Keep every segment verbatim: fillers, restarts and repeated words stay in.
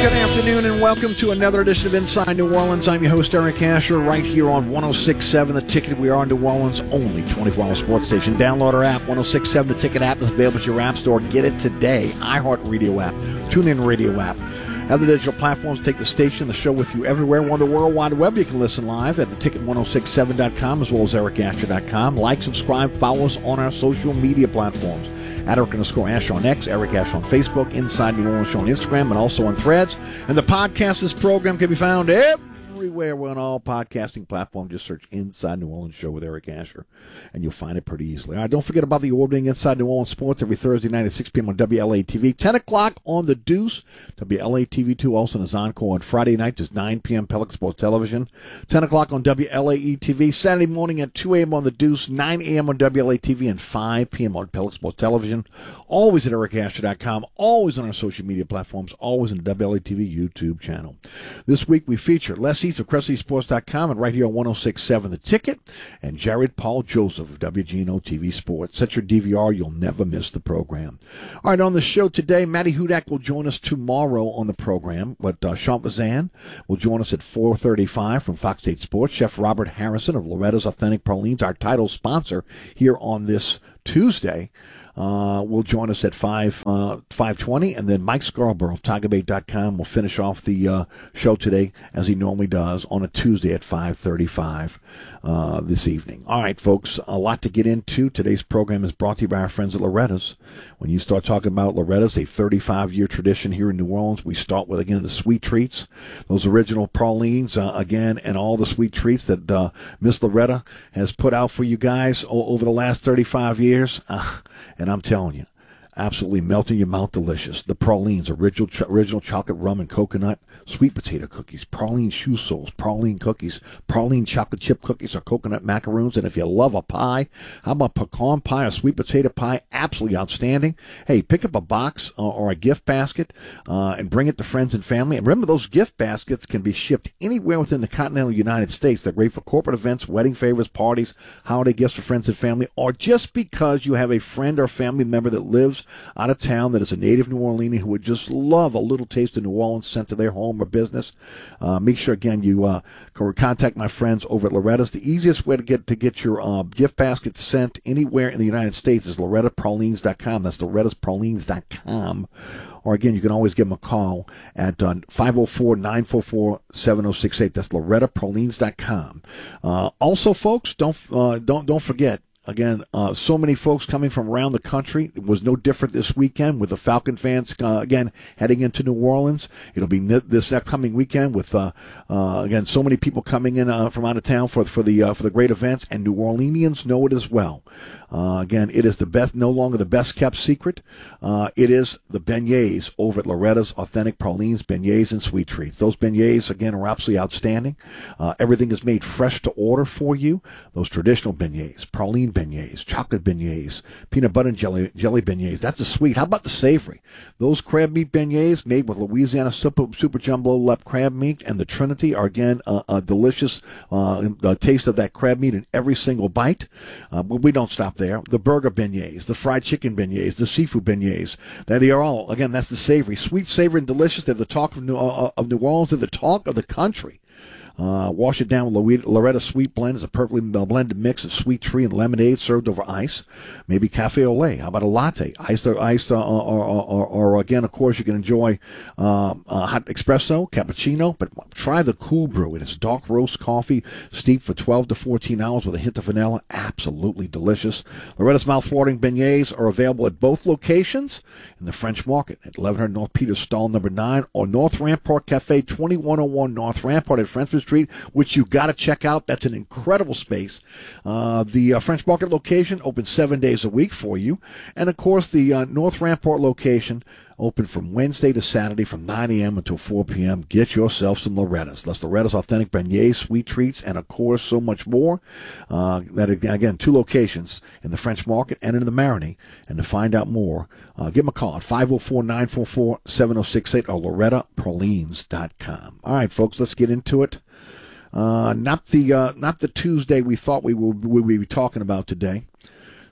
Good afternoon and welcome to another edition of Inside New Orleans. I'm your host, Eric Asher, right here on one oh six point seven The Ticket. We are on New Orleans' only twenty-four hour sports station. Download our app, one oh six point seven The Ticket app is available at your app store. Get it today. iHeartRadio app, TuneIn Radio app. Other digital platforms take the station, the show with you everywhere. We're on the World Wide Web. You can listen live at the ticket one oh six seven dot com as well as eric asher dot com. Like, subscribe, follow us on our social media platforms. At Eric underscore Asher on X, Eric Asher on Facebook, Inside New Orleans Show on Instagram, and also on Threads. And the podcast, this program can be found everywhere. We're on all podcasting platforms. Just search Inside New Orleans Show with Eric Asher, and you'll find it pretty easily. All right, don't forget about the award-winning Inside New Orleans Sports every Thursday night at six p.m. on W L A T V. ten o'clock on The Deuce. W L A T V two also is encore on Friday night. Just nine p.m. Pelican Sports Television. ten o'clock on W L A E T V. Saturday morning at two a.m. on The Deuce. nine a.m. on W L A T V and five p.m. on Pelican Sports Television. Always at eric asher dot com. Always on our social media platforms. Always on the W L A T V YouTube channel. This week we feature Les Eats of Crescent Sports dot com and right here on one oh six point seven The Ticket, and Jared Paul Joseph of W G N O T V Sports. Set your D V R. You'll never miss the program. All right, on the show today, Matty Hudak will join us tomorrow on the program, but uh, Sean Vazan will join us at four thirty-five from Fox eight Sports. Chef Robert Harrison of Loretta's Authentic Pralines, our title sponsor here on this Tuesday, uh, will join us at five uh, five twenty, and then Mike Scarborough of tiger bait dot com will finish off the uh, show today as he normally does on a Tuesday at five thirty-five uh, this evening. All right, folks, a lot to get into. Today's program is brought to you by our friends at Loretta's. When you start talking about Loretta's, a thirty-five year tradition here in New Orleans, we start with, again, the sweet treats, those original pralines, uh, again, and all the sweet treats that uh, Miss Loretta has put out for you guys o- over the last thirty-five years. Uh, and I'm telling you, absolutely melting your mouth delicious. The pralines, original ch- original chocolate rum and coconut, sweet potato cookies, praline shoe soles, praline cookies, praline chocolate chip cookies or coconut macaroons. And if you love a pie, how about pecan pie or sweet potato pie? Absolutely outstanding. Hey, pick up a box uh, or a gift basket uh, and bring it to friends and family. And remember, those gift baskets can be shipped anywhere within the continental United States. They're great for corporate events, wedding favors, parties, holiday gifts for friends and family, or just because you have a friend or family member that lives out of town that is a native New Orleanian who would just love a little taste of New Orleans sent to their home or business. Uh, make sure, again, you uh, contact my friends over at Loretta's. The easiest way to get to get your uh, gift basket sent anywhere in the United States is loretta pralines dot com. That's lorettas pralines dot com. Or, again, you can always give them a call at uh, five oh four, nine four four, seven oh six eight. That's loretta pralines dot com. Uh, also, folks, don't uh, don't don't forget, again, uh, so many folks coming from around the country. It was no different this weekend with the Falcon fans, uh, again, heading into New Orleans. It'll be n- this upcoming weekend with, uh, uh, again, so many people coming in uh, from out of town for for the uh, for the great events, and New Orleanians know it as well. Uh, again, it is the best, no longer the best kept secret. Uh, it is the beignets over at Loretta's Authentic Pralines, beignets and sweet treats. Those beignets, again, are absolutely outstanding. Uh, everything is made fresh to order for you. Those traditional beignets, praline beignets, chocolate beignets, peanut butter and jelly jelly beignets. That's a sweet. How about the savory? Those crab meat beignets made with Louisiana super, super jumbo lep crab meat and the Trinity are, again, a, a delicious uh, the taste of that crab meat in every single bite. Uh, but we don't stop there. The burger beignets, the fried chicken beignets, the seafood beignets. They are all, again, that's the savory. Sweet, savory, and delicious. They're the talk of New, uh, of New Orleans. They're the talk of the country. Uh, wash it down with Loretta Sweet Blend. It's a perfectly blended mix of sweet tea and lemonade served over ice. Maybe cafe au lait. How about a latte? Iced, or, iced uh, or, or, or, or, again, of course, you can enjoy um, uh, hot espresso, cappuccino, but try the cool brew. It is dark roast coffee steeped for twelve to fourteen hours with a hint of vanilla. Absolutely delicious. Loretta's mouth-watering beignets are available at both locations in the French Market at eleven hundred North Peters, stall number nine, or North Rampart Cafe, twenty-one oh one North Rampart at Frenchman Street, which you got to check out. That's an incredible space. Uh, the uh, French Market location open seven days a week for you. And, of course, the uh, North Rampart location open from Wednesday to Saturday from nine a.m. until four p.m. Get yourself some Loretta's. That's Loretta's Authentic Beignets, sweet treats, and, of course, so much more. Uh, that Again, two locations in the French Market and in the Marigny. And to find out more, uh, give them a call at five oh four, nine four four, seven oh six eight or loretta pralines dot com. All right, folks, let's get into it. Uh, not the uh, not the Tuesday we thought we would, we would be talking about today.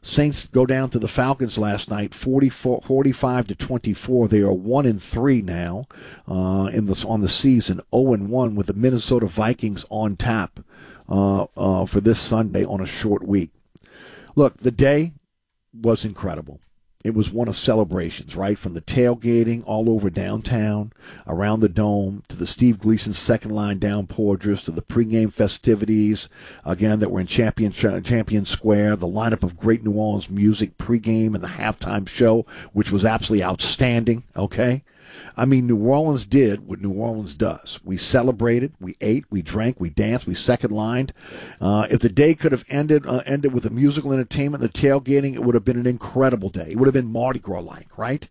Saints go down to the Falcons last night, forty-four, forty-five to twenty-four. They are one and three now uh, in the on the season, zero and one with the Minnesota Vikings on tap uh, uh, for this Sunday on a short week. Look, the day was incredible. It was one of celebrations, right? From the tailgating all over downtown, around the Dome, to the Steve Gleason second line downpours, to the pregame festivities, again, that were in Champion, Champion Square, the lineup of great New Orleans music pregame and the halftime show, which was absolutely outstanding, okay? I mean, New Orleans did what New Orleans does. We celebrated, we ate, we drank, we danced, we second-lined. Uh, if the day could have ended uh, ended with the musical entertainment, the tailgating, it would have been an incredible day. It would have been Mardi Gras-like, right?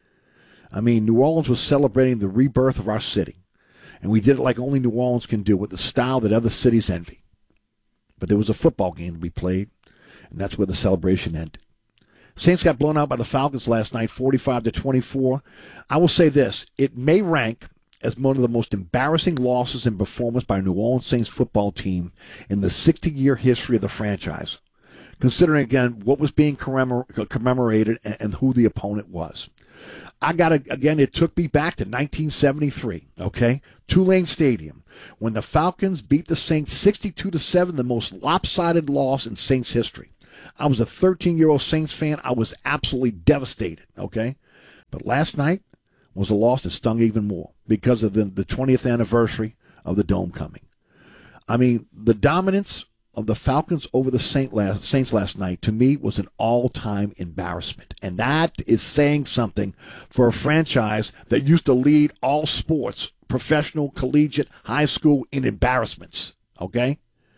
I mean, New Orleans was celebrating the rebirth of our city, and we did it like only New Orleans can do, with the style that other cities envy. But there was a football game to be played, and that's where the celebration ended. Saints got blown out by the Falcons last night, forty-five to twenty-four. I will say this, it may rank as one of the most embarrassing losses in performance by a New Orleans Saints football team in the sixty-year history of the franchise, considering, again, what was being commemor- commemorated and, and who the opponent was. I got to, again, it took me back to nineteen seventy-three, okay? Tulane Stadium, when the Falcons beat the Saints sixty-two to seven, the most lopsided loss in Saints history. I was a thirteen-year-old Saints fan. I was absolutely devastated, okay? But last night was a loss that stung even more because of the, the twentieth anniversary of the Dome coming. I mean, the dominance of the Falcons over the Saint last, Saints last night, to me, was an all-time embarrassment. And that is saying something for a franchise that used to lead all sports, professional, collegiate, high school, in embarrassments, okay?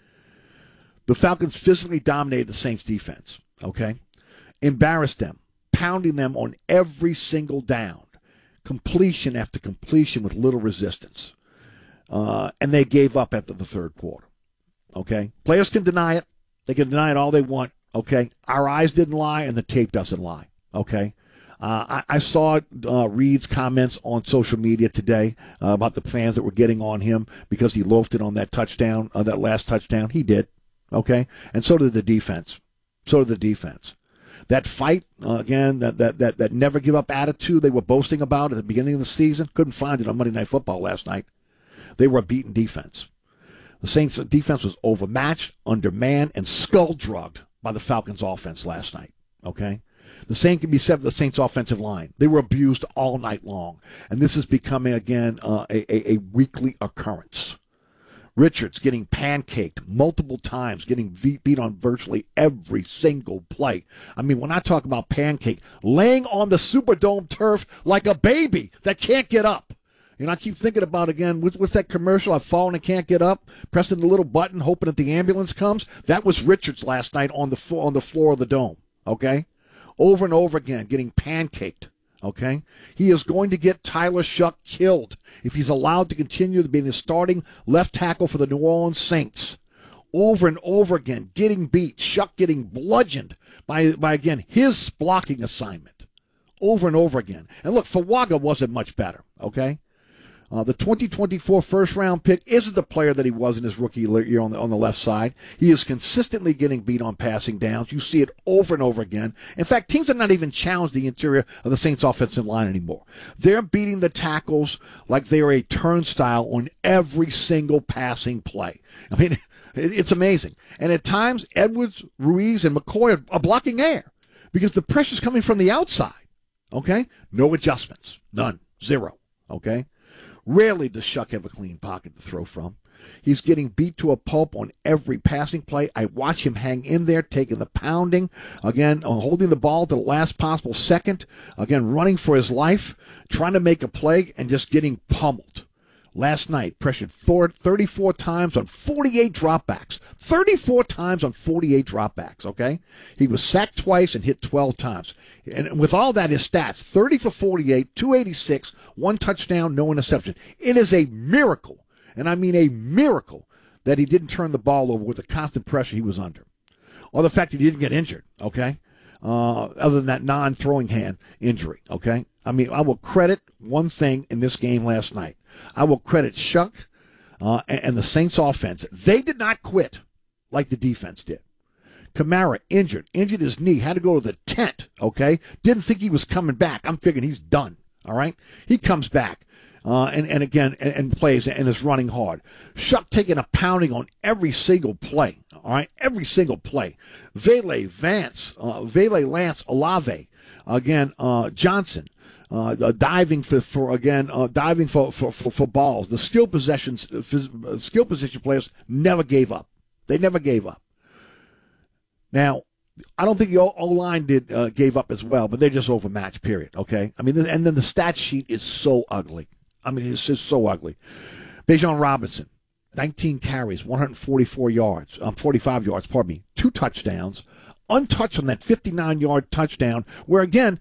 The Falcons physically dominated the Saints defense, okay? Embarrassed them, pounding them on every single down, completion after completion with little resistance. Uh, and they gave up after the third quarter, okay? Players can deny it. They can deny it all they want, okay? Our eyes didn't lie, and the tape doesn't lie, okay? Uh, I, I saw uh, Reed's comments on social media today uh, about the fans that were getting on him because he loafed it on that touchdown, uh, that last touchdown. He did. Okay, and so did the defense. So did the defense. That fight, uh, again, that, that that that never give up attitude they were boasting about at the beginning of the season, couldn't find it on Monday Night Football last night. They were a beaten defense. The Saints' defense was overmatched, undermanned, and skull-drugged by the Falcons' offense last night. Okay, the same can be said for the Saints' offensive line. They were abused all night long, and this is becoming again uh, a, a a weekly occurrence. Richards getting pancaked multiple times, getting beat on virtually every single play. I mean, when I talk about pancake, laying on the Superdome turf like a baby that can't get up. You know, I keep thinking about, again, what's, what's that commercial? I've fallen and can't get up, pressing the little button, hoping that the ambulance comes. That was Richards last night on the on the floor of the Dome, okay? Over and over again, getting pancaked. Okay, he is going to get Tyler Shough killed if he's allowed to continue to be the starting left tackle for the New Orleans Saints. Over and over again, getting beat, Shough getting bludgeoned by, by again, his blocking assignment. Over and over again. And look, Fuaga wasn't much better, okay? Uh, the twenty twenty-four first-round pick isn't the player that he was in his rookie year on the, on the left side. He is consistently getting beat on passing downs. You see it over and over again. In fact, teams are not even challenged the interior of the Saints' offensive line anymore. They're beating the tackles like they are a turnstile on every single passing play. I mean, it's amazing. And at times, Edwards, Ruiz, and McCoy are, are blocking air because the pressure's coming from the outside. Okay? No adjustments. None. Zero. Okay? Rarely does Shough have a clean pocket to throw from. He's getting beat to a pulp on every passing play. I watch him hang in there, taking the pounding, again, holding the ball to the last possible second, again, running for his life, trying to make a play, and just getting pummeled. Last night, pressured thirty-four times on forty-eight dropbacks. thirty-four times on forty-eight dropbacks, okay? He was sacked twice and hit twelve times. And with all that, his stats, thirty for forty-eight, two eighty-six, one touchdown, no interception. It is a miracle, and I mean a miracle, that he didn't turn the ball over with the constant pressure he was under. Or the fact that he didn't get injured, okay? Uh, other than that non-throwing hand injury, okay? I mean, I will credit one thing in this game last night. I will credit Shough uh, and, and the Saints offense. They did not quit like the defense did. Kamara injured, injured his knee, had to go to the tent, okay? Didn't think he was coming back. I'm figuring he's done, all right? He comes back. Uh, and, and again, and, and plays and is running hard. Shuck taking a pounding on every single play, all right? Every single play. Vele, Vance, uh, Vele, Lance, Olave, again, uh, Johnson, uh, uh, diving for, for again, uh, diving for, for, for, for balls. The skill possessions, uh, skill position players never gave up. They never gave up. Now, I don't think the O-line did uh, gave up as well, but they're just overmatched, period, okay? I mean, and then the stat sheet is so ugly. I mean, it's just so ugly. Bijan Robinson, nineteen carries, one hundred forty-four yards, um, forty-five yards, pardon me, two touchdowns, untouched on that fifty-nine-yard touchdown, where, again,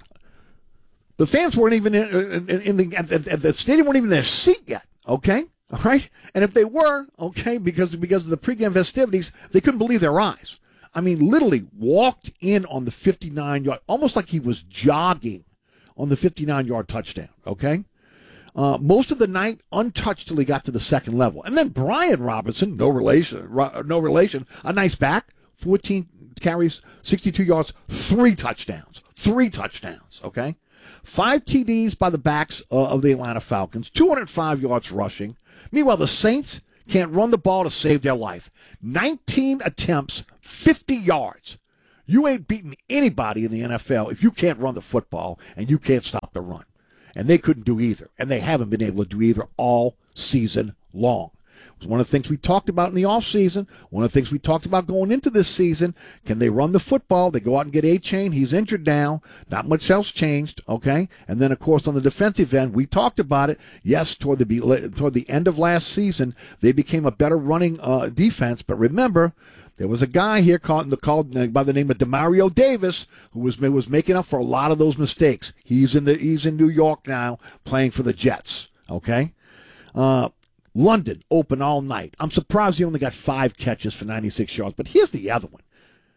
the fans weren't even in, in, in the, at, at the stadium weren't even in their seat yet, okay? All right? And if they were, okay, because, because of the pregame festivities, they couldn't believe their eyes. I mean, literally walked in on the fifty-nine-yard, almost like he was jogging on the fifty-nine-yard touchdown, okay? Uh, most of the night untouched till he got to the second level. And then Brian Robinson, no relation, no relation, a nice back, fourteen carries, sixty-two yards, three touchdowns, three touchdowns, okay? Five T Ds by the backs uh, of the Atlanta Falcons, two hundred five yards rushing. Meanwhile, the Saints can't run the ball to save their life. nineteen attempts, fifty yards. You ain't beating anybody in the N F L if you can't run the football and you can't stop the run. And they couldn't do either. And they haven't been able to do either all season long. It was one of the things we talked about in the offseason. One of the things we talked about going into this season. Can they run the football? They go out and get A-Chain. He's injured now. Not much else changed, okay? And then, of course, on the defensive end, we talked about it. Yes, toward the toward the end of last season, they became a better running uh, defense. But remember, there was a guy here called, called by the name of Demario Davis who was was making up for a lot of those mistakes. He's in the he's in New York now playing for the Jets. Okay, uh, London open all night. I'm surprised he only got five catches for ninety-six yards. But here's the other one: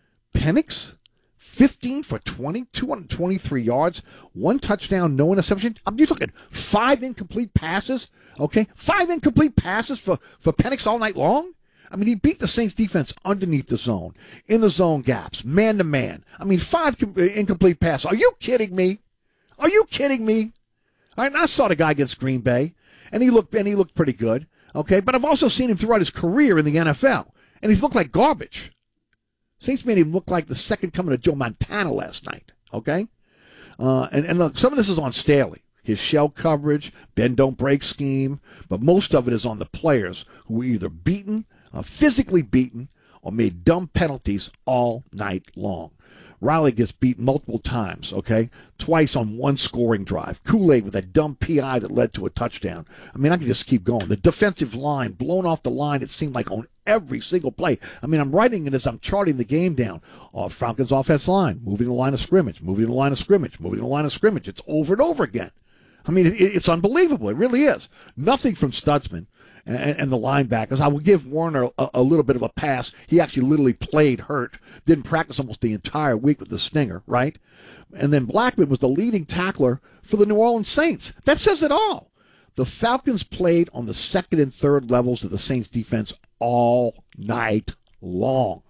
Penix, fifteen for twenty, two hundred twenty-three yards, one touchdown, no interception. I'm you talking five incomplete passes. Okay, five incomplete passes for for Penix all night long. I mean, he beat the Saints defense underneath the zone, in the zone gaps, man-to-man. I mean, five com- incomplete passes. Are you kidding me? Are you kidding me? All right, and I saw the guy against Green Bay, and he looked and he looked pretty good, okay? But I've also seen him throughout his career in the N F L, and he's looked like garbage. Saints made him look like the second coming of Joe Montana last night, okay? Uh, and, and look, some of this is on Staley. His shell coverage, bend don't break scheme, but most of it is on the players who were either beaten, Uh, physically beaten, or made dumb penalties all night long. Riley gets beat multiple times, okay? Twice on one scoring drive. Kool-Aid with that dumb P I that led to a touchdown. I mean, I could just keep going. The defensive line, blown off the line, it seemed like on every single play. I mean, I'm writing it as I'm charting the game down. Oh, Falcons offense line, moving the line of scrimmage, moving the line of scrimmage, moving the line of scrimmage. It's over and over again. I mean, it, it's unbelievable. It really is. Nothing from Stutzman and, and the linebackers. I will give Warner a, a little bit of a pass. He actually literally played hurt. Didn't practice almost the entire week with the stinger, right? And then Blackman was the leading tackler for the New Orleans Saints. That says it all. The Falcons played on the second and third levels of the Saints defense all night long.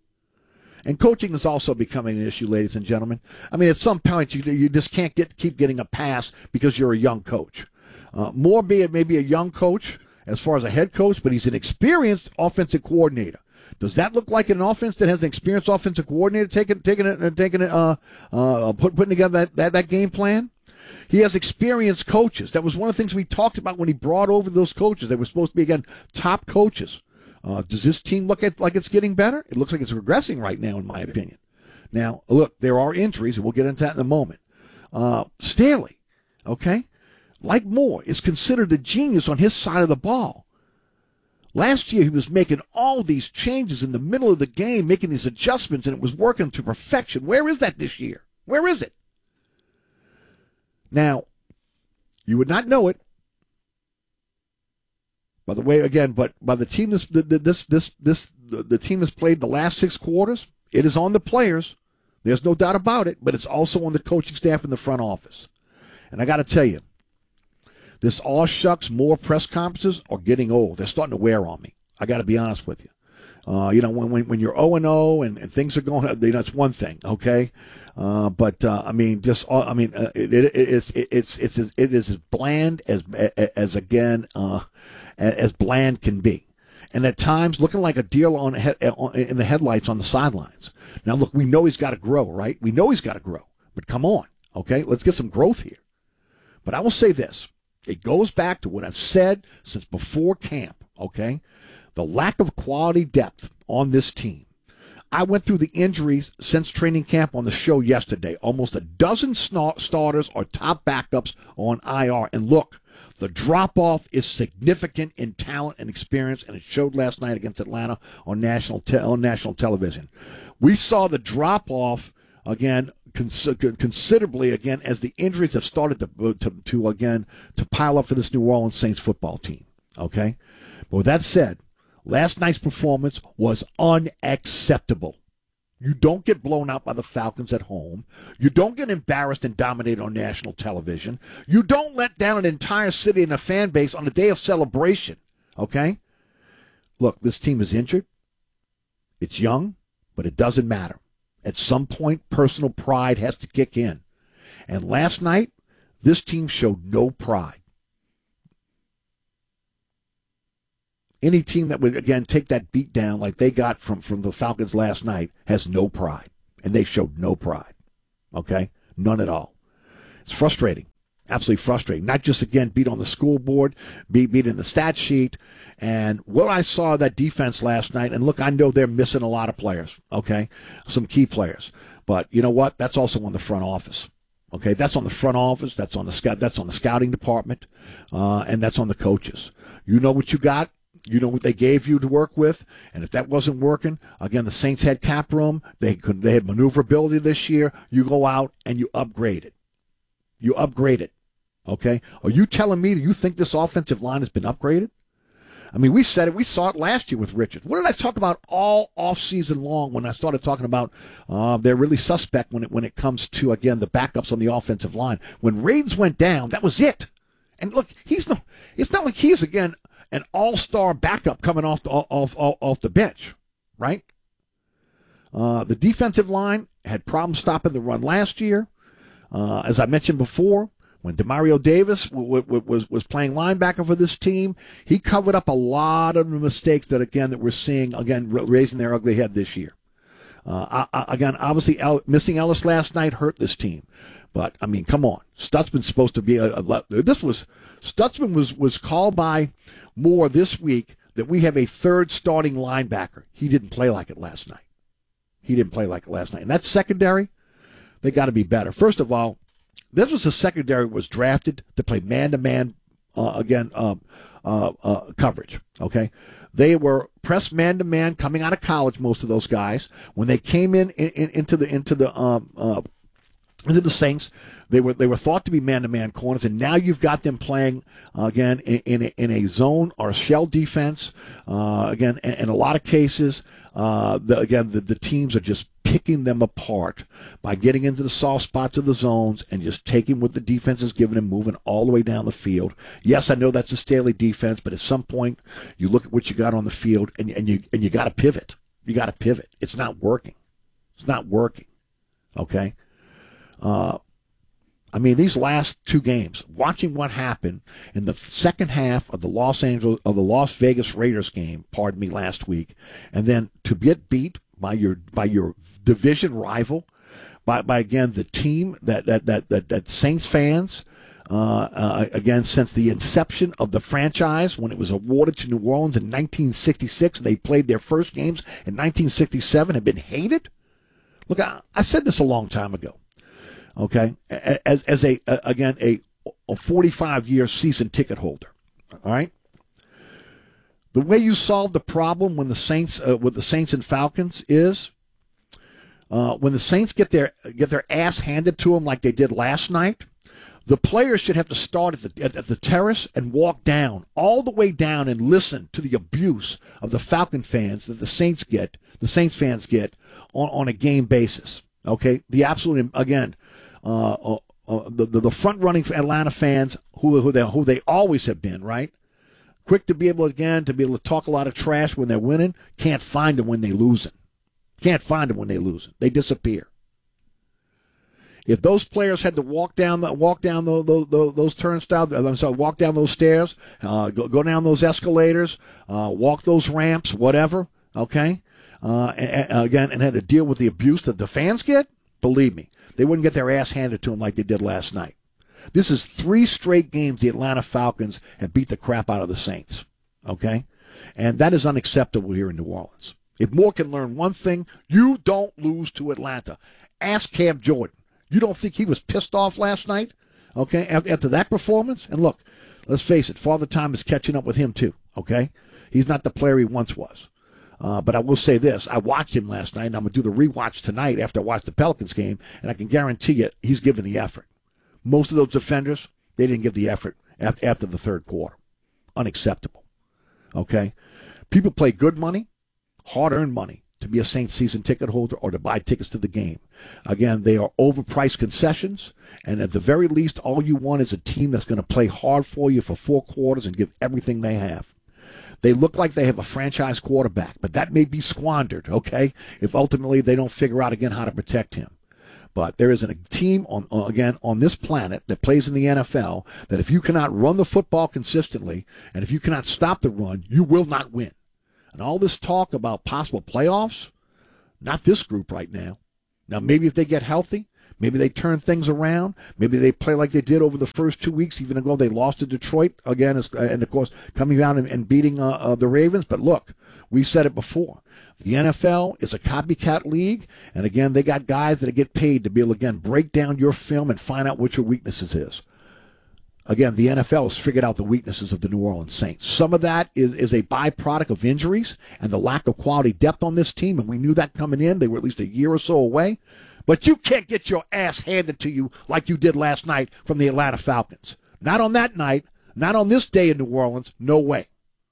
And coaching is also becoming an issue, ladies and gentlemen. I mean, at some point, you you just can't get keep getting a pass because you're a young coach. Uh, Moore be it maybe a young coach as far as a head coach, but he's an experienced offensive coordinator. Does that look like an offense that has an experienced offensive coordinator taking taking it taking it uh uh put, putting together that, that that game plan? He has experienced coaches. That was one of the things we talked about when he brought over those coaches. They were supposed to be, again, top coaches. Uh, does this team look at, like it's getting better? It looks like it's regressing right now, in my opinion. Now, look, there are injuries, and we'll get into that in a moment. Uh, Staley, okay, like Moore, is considered a genius on his side of the ball. Last year, he was making all these changes in the middle of the game, making these adjustments, and it was working to perfection. Where is that this year? Where is it? Now, you would not know it. By the way, again, but by the team this this this this the team has played the last six quarters, it is on the players. There's no doubt about it, but it's also on the coaching staff in the front office. And I got to tell you, this all shucks more press conferences are getting old. They're starting to wear on me. I got to be honest with you. Uh, you know, when, when when you're oh and oh and, and things are going, you know, it's one thing, okay? Uh, but uh, I mean, just I mean, uh, it, it, it's it, it's it's it is as bland as as again uh, as bland can be, and at times looking like a deer on, on in the headlights on the sidelines. Now, look, we know he's got to grow, right? We know he's got to grow, but come on, okay? Let's get some growth here. But I will say this: it goes back to what I've said since before camp, okay? The lack of quality depth on this team. I went through the injuries since training camp on the show yesterday. Almost a dozen starters or top backups on I R. And look, the drop-off is significant in talent and experience, and it showed last night against Atlanta on national te- on national television. We saw the drop-off, again, cons- considerably, again, as the injuries have started to, to, to, again, to pile up for this New Orleans Saints football team. Okay? But with that said, last night's performance was unacceptable. You don't get blown out by the Falcons at home. You don't get embarrassed and dominated on national television. You don't let down an entire city and a fan base on a day of celebration. Okay? Look, this team is injured. It's young, but it doesn't matter. At some point, personal pride has to kick in. And last night, this team showed no pride. Any team that would, again, take that beat down like they got from, from the Falcons last night has no pride. And they showed no pride. Okay? None at all. It's frustrating. Absolutely frustrating. Not just, again, beat on the scoreboard, beat, beat in the stat sheet. And what I saw of that defense last night, and look, I know they're missing a lot of players. Okay? Some key players. But you know what? That's also on the front office. Okay? That's on the front office. That's on the scout. That's on the scouting department. Uh, and that's on the coaches. You know what you got. You know what they gave you to work with, and if that wasn't working, again, the Saints had cap room. They could, they had maneuverability this year. You go out and you upgrade it. You upgrade it, okay? Are you telling me that you think this offensive line has been upgraded? I mean, we said it. We saw it last year with Richard. What did I talk about all offseason long when I started talking about uh, they're really suspect when it when it comes to, again, the backups on the offensive line? When Raids went down, that was it. And look, he's no. It's not like he's, again, an all-star backup coming off the, off, off, off the bench, right? Uh, the defensive line had problems stopping the run last year. Uh, as I mentioned before, when Demario Davis w- w- was was playing linebacker for this team, he covered up a lot of the mistakes that, again, that we're seeing, again, raising their ugly head this year. Uh, I, I, again, obviously, El- missing Ellis last night hurt this team. But, I mean, come on. Stutzman's supposed to be a, a this was Stutzman was, was called by Moore this week that we have a third starting linebacker. He didn't play like it last night. He didn't play like it last night. And that secondary, they got to be better. First of all, this was a secondary that was drafted to play man-to-man, uh, again, um, uh, uh, coverage, okay? They were pressed man-to-man coming out of college, most of those guys. When they came in, in, in into the into the um, uh, into the Saints, they were they were thought to be man-to-man corners, and now you've got them playing uh, again in in a, in a zone or shell defense. Uh, again, in, in a lot of cases, uh, the, again the, the teams are just picking them apart by getting into the soft spots of the zones and just taking what the defense is giving them, moving all the way down the field. Yes, I know that's a Staley defense, but at some point you look at what you got on the field and, and you and you got to pivot. You got to pivot. It's not working. It's not working. Okay. Uh, I mean, these last two games, watching what happened in the second half of the Los Angeles of the Las Vegas Raiders game, pardon me, last week, and then to get beat by your by your division rival, by by again the team that that that that, that Saints fans, uh, uh, again since the inception of the franchise when it was awarded to New Orleans in nineteen sixty-six, they played their first games in nineteen sixty-seven, have been hated. Look, I, I said this a long time ago. Okay, as as a, a again a a forty-five year season ticket holder, all right. The way you solve the problem when the Saints uh, with the Saints and Falcons is uh, when the Saints get their get their ass handed to them like they did last night. The players should have to start at the at, at the terrace and walk down all the way down and listen to the abuse of the Falcon fans that the Saints get, the Saints fans get on, on a game basis. Okay, the absolute again. Uh, uh, uh, the, the the front running Atlanta fans who who they who they always have been, right? quick to be able, again, to be able to talk a lot of trash when they're winning. Can't find them when they losing. Can't find them when they losing. They disappear. If those players had to walk down the walk down those those, those turnstiles, I'm sorry, walk down those stairs, uh, go, go down those escalators, uh, walk those ramps, whatever, okay, uh, and, and again, and had to deal with the abuse that the fans get, believe me, they wouldn't get their ass handed to them like they did last night. This is three straight games the Atlanta Falcons have beat the crap out of the Saints, okay, and that is unacceptable here in New Orleans. If Moore can learn one thing, you don't lose to Atlanta. Ask Cam Jordan. You don't think he was pissed off last night, okay, after that performance? And look, let's face it, Father Time is catching up with him too, okay? He's not the player he once was. Uh, but I will say this. I watched him last night, and I'm going to do the rewatch tonight after I watch the Pelicans game, and I can guarantee you he's giving the effort. Most of those defenders, they didn't give the effort after the third quarter. Unacceptable, okay? People play good money, hard-earned money, to be a Saints season ticket holder or to buy tickets to the game. Again, they are overpriced concessions, and at the very least, all you want is a team that's going to play hard for you for four quarters and give everything they have. They look like they have a franchise quarterback, but that may be squandered, okay, if ultimately they don't figure out again how to protect him. But there is a team, on again, on this planet that plays in the N F L that if you cannot run the football consistently and if you cannot stop the run, you will not win. And all this talk about possible playoffs, not this group right now. Now, maybe if they get healthy, maybe they turn things around. Maybe they play like they did over the first two weeks, even though they lost to Detroit again, and, of course, coming down and, and beating uh, uh, the Ravens. But look, we said it before. The N F L is a copycat league, and, again, they got guys that get paid to be able to, again, break down your film and find out what your weaknesses is. Again, the N F L has figured out the weaknesses of the New Orleans Saints. Some of that is, is a byproduct of injuries and the lack of quality depth on this team, and we knew that coming in. They were at least a year or so away. But you can't get your ass handed to you like you did last night from the Atlanta Falcons. Not on that night, not on this day in New Orleans. No way.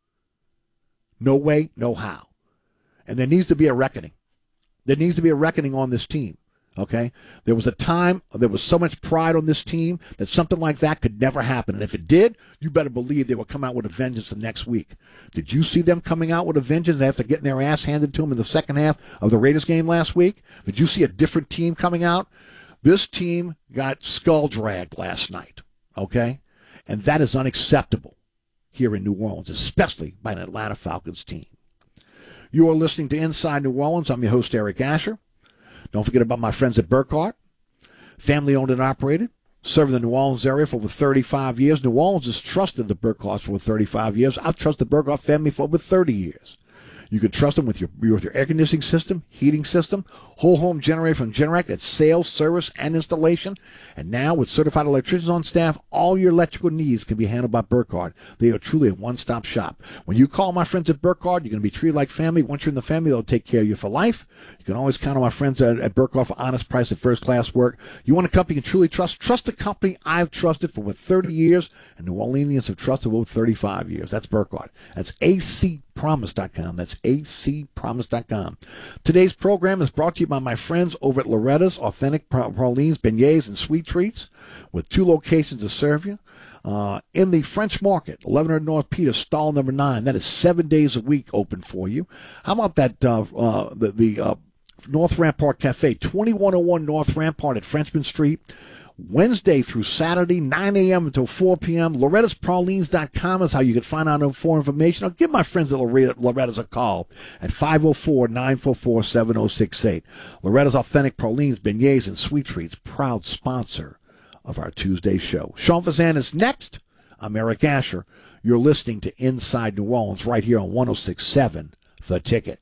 No way, no how. And there needs to be a reckoning. There needs to be a reckoning on this team. Okay, there was a time, there was so much pride on this team that something like that could never happen. And if it did, you better believe they would come out with a vengeance the next week. Did you see them coming out with a vengeance after getting their ass handed to them in the second half of the Raiders game last week? Did you see a different team coming out? This team got skull dragged last night, okay? And that is unacceptable here in New Orleans, especially by an Atlanta Falcons team. You are listening to Inside New Orleans. I'm your host, Eric Asher. Don't forget about my friends at Burkhardt, family-owned and operated, serving the New Orleans area for over thirty-five years. New Orleans has trusted the Burkhardts for over thirty-five years. I've trusted the Burkhardt family for over thirty years. You can trust them with your with your air conditioning system, heating system, whole home generator from Generac that's sales, service, and installation. And now with certified electricians on staff, all your electrical needs can be handled by Burkhardt. They are truly a one-stop shop. When you call my friends at Burkhardt, you're going to be treated like family. Once you're in the family, they'll take care of you for life. You can always count on my friends at, at Burkhardt for honest price and first-class work. You want a company you can truly trust? Trust the company I've trusted for over thirty years, and New Orleanians have trusted for over thirty-five years. That's Burkhardt. That's A C promise dot com. That's A C promise dot com. Today's program is brought to you by my friends over at Loretta's Authentic Pralines, Beignets, and Sweet Treats, with two locations to serve you. Uh, in the French Market, eleven hundred North Peter, stall number nine. That is seven days a week open for you. How about that, uh, uh, the, the uh, North Rampart Cafe, twenty-one oh one North Rampart at Frenchman Street, Wednesday through Saturday, nine a.m. until four p.m. Loretta's Pralines dot com is how you can find out more information. I'll give my friends at Loretta's a call at five oh four, nine four four, seven oh six eight. Loretta's Authentic Pralines, Beignets, and Sweet Treats, proud sponsor of our Tuesday show. Sean Fazan is next. I'm Eric Asher. You're listening to Inside New Orleans right here on one oh six point seven The Ticket.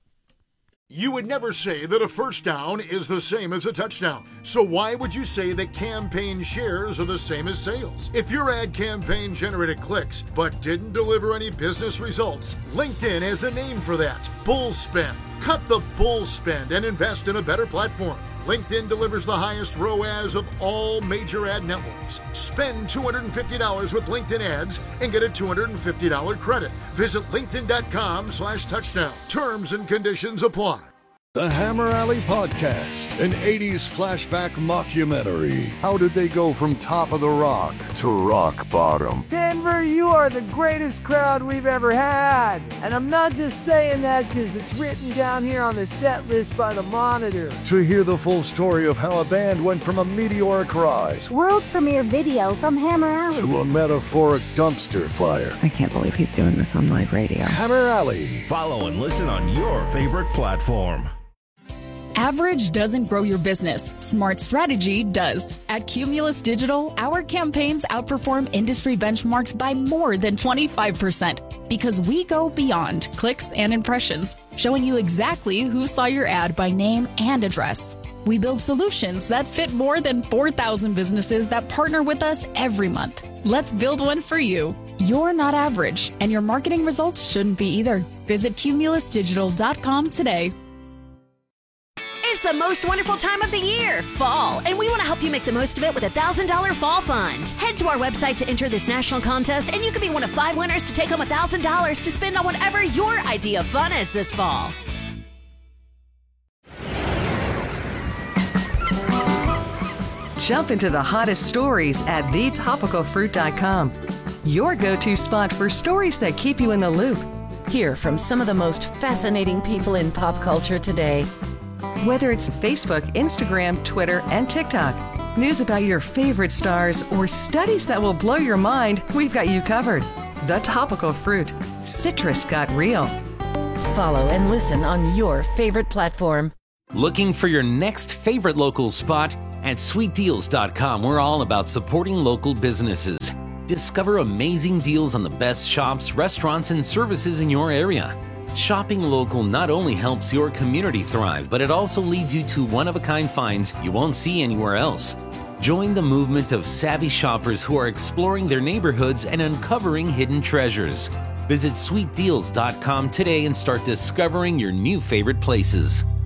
You would never say that a first down is the same as a touchdown. So why would you say that campaign shares are the same as sales? If your ad campaign generated clicks but didn't deliver any business results, LinkedIn has a name for that. Bull spend. Cut the bull spend and invest in a better platform. LinkedIn delivers the highest R O A S of all major ad networks. Spend two hundred fifty dollars with LinkedIn ads and get a two hundred fifty dollars credit. Visit linkedin dot com slash touchdown. Terms and conditions apply. The Hammer Alley Podcast, an eighties flashback mockumentary. How did they go from top of the rock to rock bottom? Denver, you are the greatest crowd we've ever had. And I'm not just saying that because it's written down here on the set list by the Monitor. To hear the full story of how a band went from a meteoric rise, world premiere video from Hammer Alley, to a metaphoric dumpster fire. I can't believe he's doing this on live radio. Hammer Alley. Follow and listen on your favorite platform. Average doesn't grow your business. Smart strategy does. At Cumulus Digital, our campaigns outperform industry benchmarks by more than twenty-five percent because we go beyond clicks and impressions, showing you exactly who saw your ad by name and address. We build solutions that fit more than four thousand businesses that partner with us every month. Let's build one for you. You're not average, and your marketing results shouldn't be either. Visit cumulus digital dot com today. It's the most wonderful time of the year, fall, and we want to help you make the most of it with a one thousand dollars Fall Fund. Head to our website to enter this national contest, and you could be one of five winners to take home one thousand dollars to spend on whatever your idea of fun is this fall. Jump into the hottest stories at the topical fruit dot com, your go-to spot for stories that keep you in the loop. Hear from some of the most fascinating people in pop culture today. Whether it's Facebook, Instagram, Twitter, and TikTok, news about your favorite stars, or studies that will blow your mind, we've got you covered. The Topical Fruit. Citrus got real. Follow and listen on your favorite platform. Looking for your next favorite local spot? At sweet deals dot com, we're all about supporting local businesses. Discover amazing deals on the best shops, restaurants, and services in your area. Shopping local not only helps your community thrive, but it also leads you to one-of-a-kind finds you won't see anywhere else. Join the movement of savvy shoppers who are exploring their neighborhoods and uncovering hidden treasures. Visit sweet deals dot com today and start discovering your new favorite places.